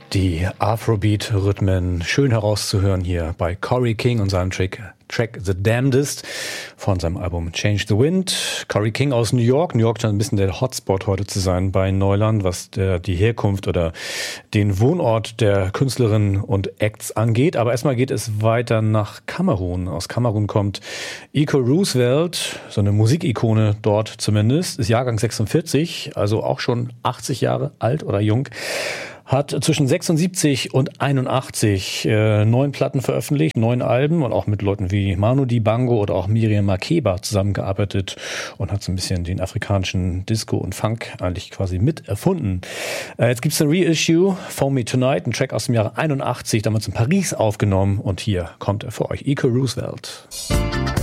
Die Afrobeat-Rhythmen schön herauszuhören hier bei Corey King und seinem Track The Damnedest von seinem Album Change the Wind. Corey King aus New York. New York scheint ein bisschen der Hotspot heute zu sein bei Neuland, was die Herkunft oder den Wohnort der Künstlerinnen und Acts angeht. Aber erstmal geht es weiter nach Kamerun. Aus Kamerun kommt Iko Roosevelt, so eine Musikikone dort zumindest, ist Jahrgang 46, also auch schon 80 Jahre alt oder jung. Hat zwischen 76 und 81 9 Platten veröffentlicht, 9 Alben und auch mit Leuten wie Manu Dibango oder auch Miriam Makeba zusammengearbeitet und hat so ein bisschen den afrikanischen Disco und Funk eigentlich quasi mit erfunden. Jetzt gibt's eine Reissue, Phone Me Tonight, ein Track aus dem Jahre 81, damals in Paris aufgenommen und hier kommt er für euch, Iko Roosevelt.